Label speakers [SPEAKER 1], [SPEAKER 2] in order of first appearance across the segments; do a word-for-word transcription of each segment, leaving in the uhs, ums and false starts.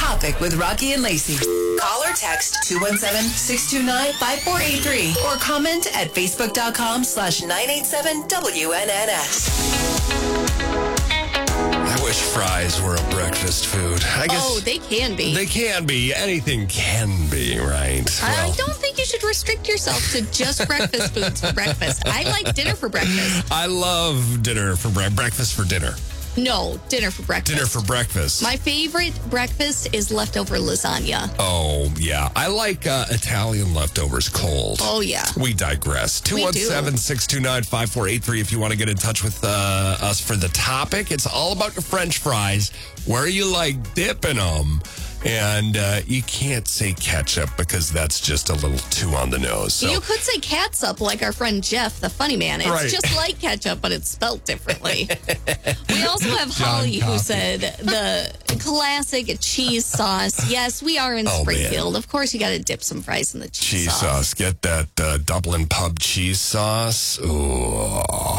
[SPEAKER 1] Topic with Rocky and Lacey. Call or text two one seven, six two nine, five four eight three or comment at facebook.com slash 987 WNNS.
[SPEAKER 2] I wish fries were a breakfast food. I guess
[SPEAKER 3] Oh, they can be.
[SPEAKER 2] They can be. Anything can be, right?
[SPEAKER 3] I
[SPEAKER 2] Well,
[SPEAKER 3] don't think you should restrict yourself to just breakfast foods for breakfast. I like dinner for breakfast.
[SPEAKER 2] I love dinner for bre- breakfast for dinner.
[SPEAKER 3] No, dinner for breakfast.
[SPEAKER 2] Dinner for breakfast.
[SPEAKER 3] My favorite breakfast is leftover lasagna.
[SPEAKER 2] Oh, yeah. I like uh, Italian leftovers cold.
[SPEAKER 3] Oh, yeah.
[SPEAKER 2] We digress. two one seven, six two nine, five four eight three if you want to get in touch with uh, us for the topic. It's all about your French fries, where you like dipping them. And uh, you can't say ketchup because that's just a little too on the nose. So.
[SPEAKER 3] You could say catsup like our friend Jeff, the funny man. It's
[SPEAKER 2] Right.
[SPEAKER 3] just like ketchup, but it's spelled differently. We also have
[SPEAKER 2] John
[SPEAKER 3] Holly who
[SPEAKER 2] Coffey.
[SPEAKER 3] said the classic cheese sauce. Yes, we are in
[SPEAKER 2] Oh,
[SPEAKER 3] Springfield. Of course, you got to dip some fries in the cheese,
[SPEAKER 2] Cheese sauce. Get that uh, Dublin pub cheese sauce. Ooh.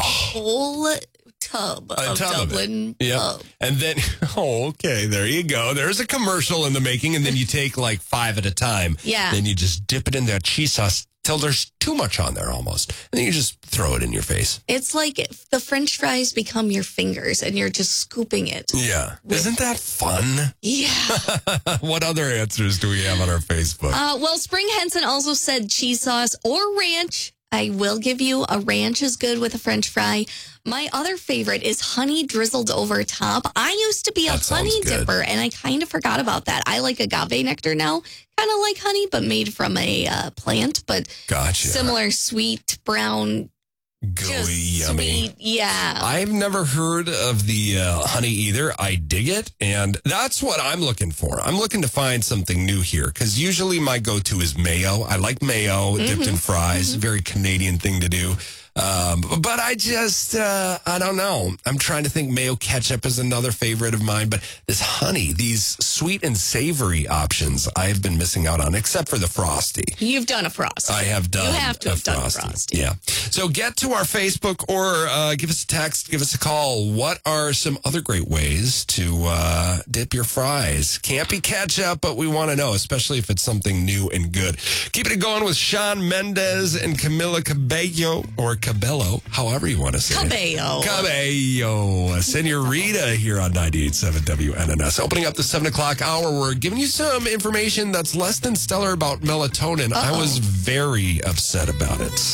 [SPEAKER 3] Whole tub
[SPEAKER 2] A
[SPEAKER 3] of
[SPEAKER 2] tub of it.
[SPEAKER 3] Dublin
[SPEAKER 2] Yep.
[SPEAKER 3] pub.
[SPEAKER 2] And then, oh, okay, there you go. There's a commercial in the making, and then you take like five at a time.
[SPEAKER 3] Yeah.
[SPEAKER 2] Then you just dip it in that cheese sauce till there's too much on there almost. And then you just throw it in your face.
[SPEAKER 3] It's like if the French fries become your fingers and you're just scooping it.
[SPEAKER 2] Yeah. Isn't that fun?
[SPEAKER 3] Yeah.
[SPEAKER 2] What other answers do we have on our Facebook?
[SPEAKER 3] Uh, well, Spring Henson also said cheese sauce or ranch. I will give you a ranch is good with a French fry. My other favorite is honey drizzled over top. I used to be a
[SPEAKER 2] That sounds
[SPEAKER 3] honey
[SPEAKER 2] good.
[SPEAKER 3] dipper, and I kind of forgot about that. I like agave nectar now, kind of like honey, but made from a uh, plant, but
[SPEAKER 2] Gotcha.
[SPEAKER 3] similar sweet, brown,
[SPEAKER 2] Gooey,
[SPEAKER 3] just
[SPEAKER 2] yummy.
[SPEAKER 3] sweet. Yeah.
[SPEAKER 2] I've never heard of the uh, honey either. I dig it, and that's what I'm looking for. I'm looking to find something new here, because usually my go-to is mayo. I like mayo dipped in fries. Very Canadian thing to do. Um, but I just, uh, I don't know. I'm trying to think mayo ketchup is another favorite of mine. But this honey, these sweet and savory options, I've been missing out on, except for the Frosty.
[SPEAKER 3] You've done a frosty.
[SPEAKER 2] I have done.
[SPEAKER 3] You have to
[SPEAKER 2] a
[SPEAKER 3] have done a
[SPEAKER 2] Frosty.
[SPEAKER 3] frosty.
[SPEAKER 2] Yeah. So get to our Facebook or uh, give us a text, give us a call. What are some other great ways to uh, dip your fries? Can't be ketchup, but we want to know, especially if it's something new and good. Keeping it going with Shawn Mendes and Camila Cabello, or Cabello, however you want to say
[SPEAKER 3] Cabello.
[SPEAKER 2] it. Cabello. Senorita here on ninety-eight point seven W N N S. Opening up the seven o'clock hour, we're giving you some information that's less than stellar about melatonin. I
[SPEAKER 3] Uh-oh.
[SPEAKER 2] was very upset about it.